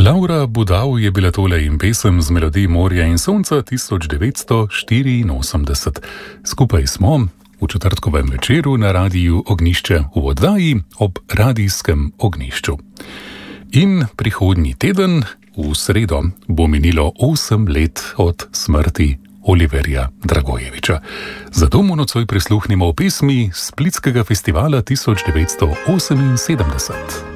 Laura Budal je bila tole in pesem z melodij Morja in sonca 1984. Skupaj smo v četrtkovem večeru na radiju Ognjišče v oddaji ob radijskem ognjišču. In prihodnji teden, v sredo, bo minilo 8 let od smrti Oliverja Dragojevića. Zato mu nocoj prisluhnimo v pesmi Splitskega festivala 1978.